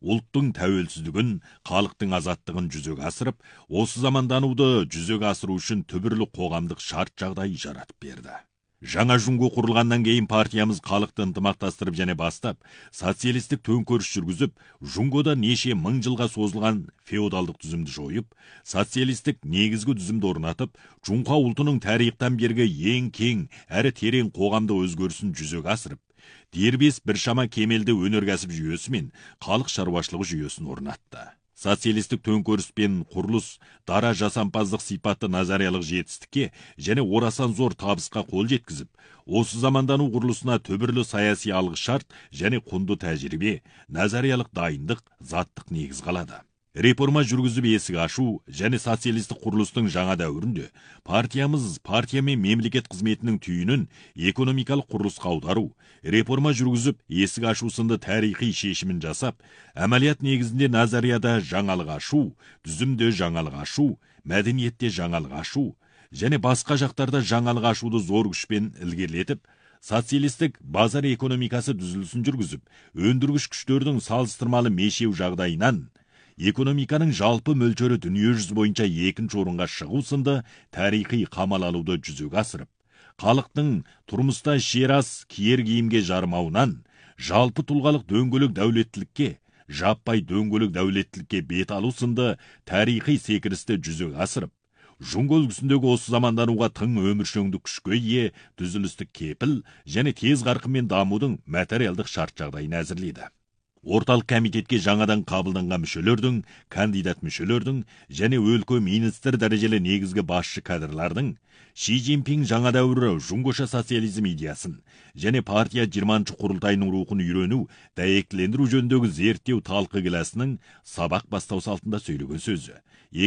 ұлттың тәуелсіздігін, халықтың азаттығын жүзеге асырып, осы замандануды жүзеге асыру үшін түбірлі қоғамдық шарт жағдай жаратып берді. Жаңа Жунго құрылғаннан кейін партиямыз халықты ынтымақтастырып және бастап, социалистік төңкеріс жүргізіп, Жунгода неше мың жылға созылған феодалдық түзімді жойып, социалистік негізгі түзімді орнатып, Жунға ұлтының тарихтан бергі ең кең әрі терең қоғамды өзгерісін жүзеге асырып, дербес біршама кемелді өнеркәсіп жүйесі мен халық шаруашылығы жүйесін орнатты. Социалистік төңкеріс пен құрылыс дара жасампаздық сипатты назариялық жетістікке және орасан зор табысқа қол жеткізіп, осы замандану құрылысына түбірлі саяси алғышарт және құнды тәжірибе, назариялық дайындық, заттық негіз қалады. Реформа жүргізіп есік ашу және социалистік құрылыстың жаңа дәуірінде партия мен мемлекет қызметінің түйінін экономикалық құрылысқа аудару, реформа жүргізіп есік ашу сынды тарихи шешімін жасап, әмәлият негізінде назарияда жаңалық ашу, түзімде жаңалық ашу, мәдениетте жаңалық ашу және басқа жақтарда жаңалық ашуды зор күшпен ілгерілетіп, социалистік базар экономикасы түзілісін жүргізіп, өндіргіш күштердің салыстырмалы мешеу жағдайынан экономиканың жалпы мөлшері дүниежүзі бойынша екінші орынға шығу сынды тарихи қамал алуды жүзеге асырып, халықтың тұрмыста шерас киер киімге жармауынан жалпы тұлғалық дөңгелек дәулеттілікке, жаппай дөңгелек дәулеттілікке бет алу сынды тарихи секірісті жүзеге асырып, Жунго үлгісіндегі осы замандануға тың өміршеңдік күшке ие түзілістік кепіл және тез қарқынмен дамудың материалдық шарт жағдайын әзірлейді. Орталық комитетке жаңадан қабылданған мүшелердің, кандидат мүшелердің және өлкө министр дәрежелі негізгі басшы кадрлардың Ши Цзиньпин жаңа дәуірі Жунгоша социализм идеясын және партия 20-шы құрылтайының рухын үйрену, дәйектілендіру жөніндегі зерттеу талқы келесінің сабақ бастау салтында сөйлеген сөзі.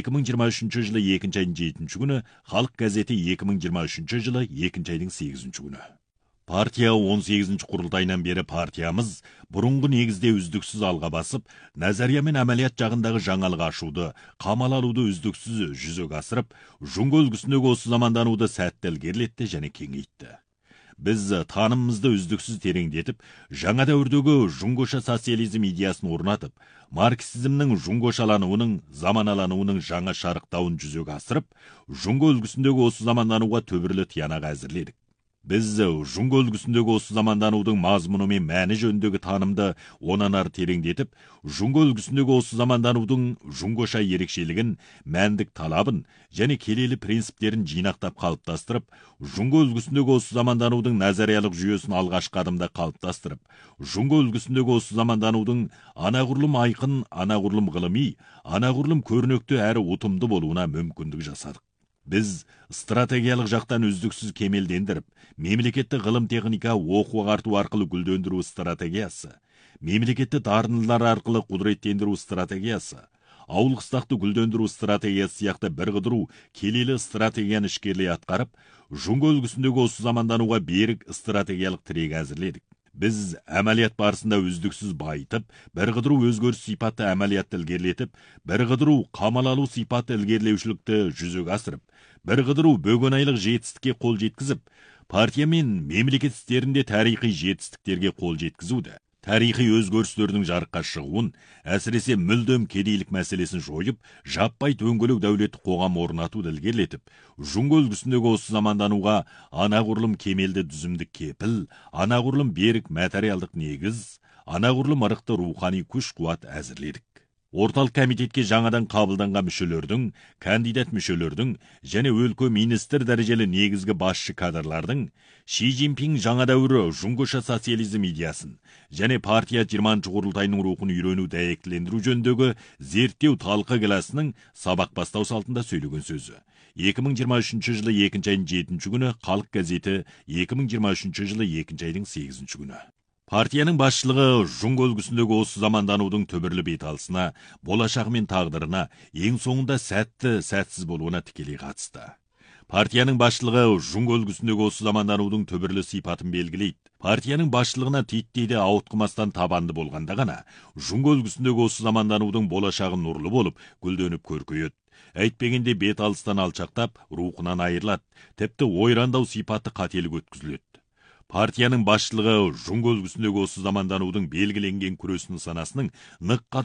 2023 жылы 2 айдың 7 күні, Халық газеті 2023 жылы 2 айдың 8 күні. Партия 18-ші құрылтайынан бері партиямыз бұрынғы негізде үздіксіз алға басып, назария мен әмәлият жағындағы жаңалық ашуды, қамал алуды үздіксіз жүзеге асырып, Жунго үлгісіндегі осы замандануды сәтті ілгерілетті және кеңейтті. Біз танымымызды үздіксіз тереңдетіп, жаңа дәуірдегі Жунгоша социализм идеясын орнатып, марксизмнің жунгошалануының, заманалануының жаңа шарықтауын жүзеге асырып, Жунго үлгісіндегі осы замандануға түбірлі тиянақ әзірледік. Біз Жунго үлгісіндегі осы заманданудың мазмұны мен мәні жөніндегі танымды онан ары тереңдетіп, Жунго үлгісіндегі осы заманданудың жунгоша ерекшелігін, мәндік талабын және келелі принциптерін жинақтап қалыптастырып, Жунго үлгісіндегі осы заманданудың назариялық жүйесін алғашқы адымда қалыптастырып, Жунго үлгісіндегі осы заманданудың анағұрлым айқын, анағұрлым ғылыми, анағұрлым көрнекті әрі ұтымды болуына мүмкіндік жасадық. Біз стратегиялық жақтан үздіксіз кемелдендіріп, мемлекетті ғылым техника оқу ағарту арқылы гүлдендіру стратегиясы, мемлекетті дарындылар арқылы құдыреттендіру стратегиясы, ауыл қыстақты гүлдендіру стратегиясы сияқты бір қыдыру келелі стратегияны ішкерлей атқарып, Жунго үлгісіндегі осы замандануға берік стратегиялық тірек әзірледік. Біз әмәлият барысында үздіксіз байытып, бір қыдыру өзгеріс сипатты әмәлиятты ілгерілетіп, бір қыдыру қамал алу сипатты ілгерілеушілікті жүзеге асырып, бір қыдыру бөгенайлық жетістікке қол жеткізіп, партия мен мемлекет істерінде тарихи жетістіктерге қол жеткізуді, тарихи өзгерістердің жарыққа шығуын, әсіресе мүлдем кедейлік мәселесін жойып, жаппай дөңгелек дәулетті қоғам орнатуды ілгерілетіп, Жунго үлгісіндегі осы замандануға анағұрлым кемелді түзімдік кепіл, анағұрлым берік материалдық негіз, анағұрлым ырықты рухани күш-қуат әзірледік. Орталық комитетке жаңадан қабылданған мүшелердің, кандидат мүшелердің және өлкө министр дәрежелі негізгі басшы кадрлардың Ши Цзиньпин жаңа дәуірі Жунгоша социализм идеясын және партия 20-шы құрылтайының рухын үйрену, дәйектілендіру жөніндегі зерттеу талқы келесінің сабақ бастау салтында сөйлеген сөзі. 2023 жылы 2 айдың 7 күні, Халық газеті 2023 жылы 2 айдың 8 күні. Партияның басшылығы Жунго үлгісіндегі осы заманданудың түбірлі беталысына, болашағы мен тағдырына, ең соңында сәтті, сәтсіз болуына тікелей қатысты. Партияның басшылығы Жунго үлгісіндегі осы заманданудың түбірлі сипатын белгілейді. Партияның басшылығына титтейді ауытқымастан табанды болғанда ғана, Жунго үлгісіндегі осы заманданудың болашағы нұрлы болып, гүлденіп көркейеді. Әйтпегенде бет алыстан алшақтап, рухынан айырылады, тіпті ойрандау сипаты қателік өткізіледі. Партияның басшылығы Жунго үлгісіндегі осы заманданудың белгіленген күрес нысанасының нық